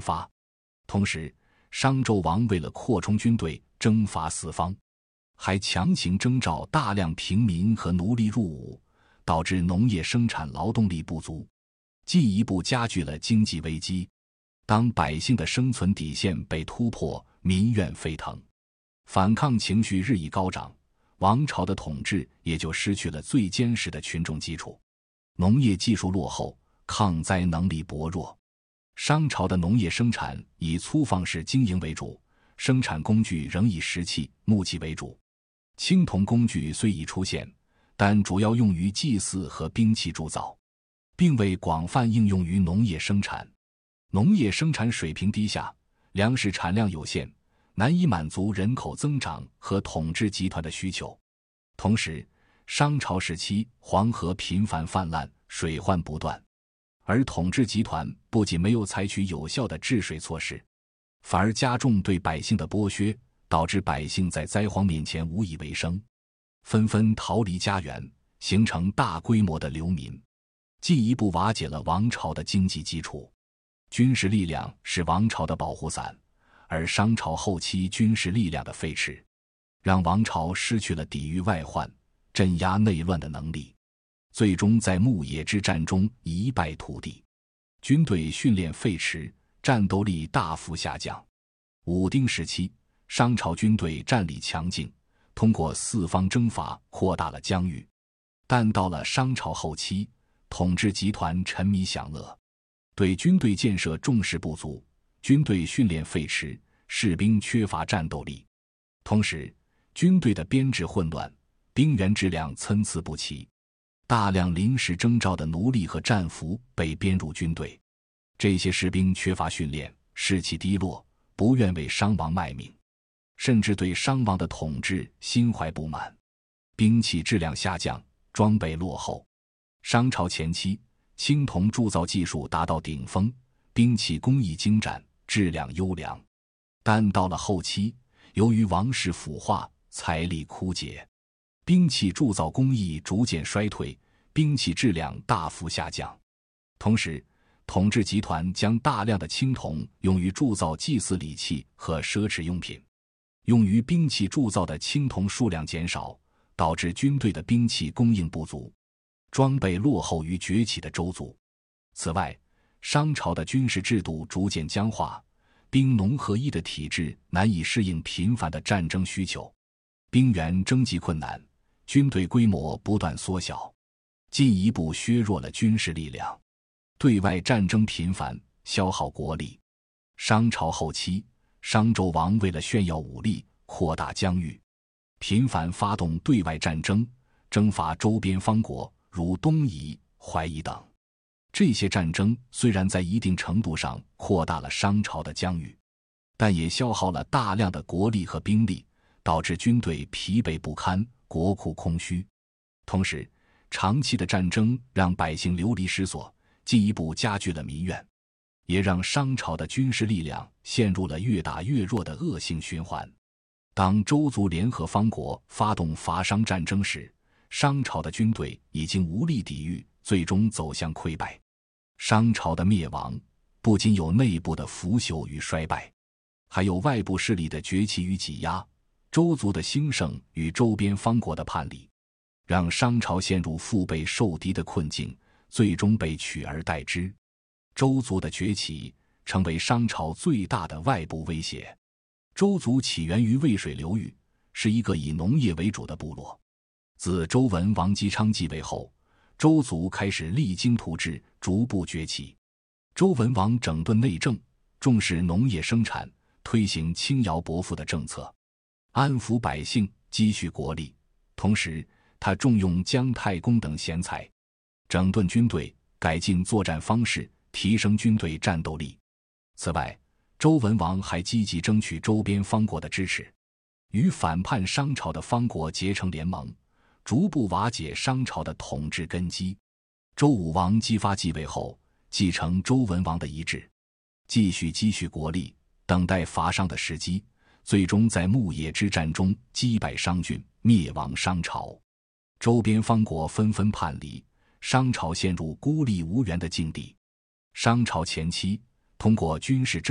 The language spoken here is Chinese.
发。同时，商纣王为了扩充军队，征伐四方，还强行征召大量平民和奴隶入伍，导致农业生产劳动力不足，进一步加剧了经济危机。当百姓的生存底线被突破，民怨沸腾，反抗情绪日益高涨，王朝的统治也就失去了最坚实的群众基础。农业技术落后，抗灾能力薄弱。商朝的农业生产以粗放式经营为主，生产工具仍以石器、木器为主。青铜工具虽已出现，但主要用于祭祀和兵器铸造，并未广泛应用于农业生产。农业生产水平低下，粮食产量有限，难以满足人口增长和统治集团的需求。同时，商朝时期黄河频繁泛滥，水患不断，而统治集团不仅没有采取有效的治水措施，反而加重对百姓的剥削，导致百姓在灾荒面前无以为生，纷纷逃离家园，形成大规模的流民，进一步瓦解了王朝的经济基础。军事力量是王朝的保护伞，而商朝后期军事力量的废弛，让王朝失去了抵御外患、镇压内乱的能力，最终在牧野之战中一败涂地。军队训练废弛，战斗力大幅下降。武丁时期，商朝军队战力强劲，通过四方征伐扩大了疆域。但到了商朝后期，统治集团沉迷享乐，对军队建设重视不足，军队训练废弛，士兵缺乏战斗力。同时，军队的编制混乱，兵员质量参差不齐，大量临时征召的奴隶和战俘被编入军队。这些士兵缺乏训练，士气低落，不愿为商王卖命，甚至对商王的统治心怀不满。兵器质量下降，装备落后。商朝前期，青铜铸造技术达到顶峰，兵器工艺精湛，质量优良。但到了后期，由于王室腐化，财力枯竭，兵器铸造工艺逐渐衰退，兵器质量大幅下降。同时，统治集团将大量的青铜用于铸造祭祀礼器和奢侈用品，用于兵器铸造的青铜数量减少，导致军队的兵器供应不足，装备落后于崛起的周族。此外，商朝的军事制度逐渐僵化，兵农合一的体制难以适应频繁的战争需求，兵员征集困难，军队规模不断缩小，进一步削弱了军事力量。对外战争频繁，消耗国力。商朝后期，商纣王为了炫耀武力，扩大疆域，频繁发动对外战争，征伐周边方国，如东夷、淮夷等。这些战争虽然在一定程度上扩大了商朝的疆域，但也消耗了大量的国力和兵力，导致军队疲惫不堪，国库空虚。同时，长期的战争让百姓流离失所，进一步加剧了民怨，也让商朝的军事力量陷入了越打越弱的恶性循环。当周族联合方国发动伐商战争时，商朝的军队已经无力抵御，最终走向溃败。商朝的灭亡不仅有内部的腐朽与衰败，还有外部势力的崛起与挤压。周族的兴盛与周边方国的叛离，让商朝陷入腹背受敌的困境，最终被取而代之。周族的崛起成为商朝最大的外部威胁。周族起源于渭水流域，是一个以农业为主的部落。自周文王姬昌继位后，周族开始励精图治，逐步崛起。周文王整顿内政，重视农业生产，推行轻徭薄赋的政策，安抚百姓，积蓄国力。同时，他重用姜太公等贤才，整顿军队，改进作战方式，提升军队战斗力。此外，周文王还积极争取周边方国的支持，与反叛商朝的方国结成联盟，逐步瓦解商朝的统治根基。周武王姬发继位后，继承周文王的遗志，继续积蓄国力，等待伐商的时机，最终在牧野之战中击败商郡，灭亡商朝。周边方国纷纷叛离，商朝陷入孤立无援的境地。商朝前期，通过军事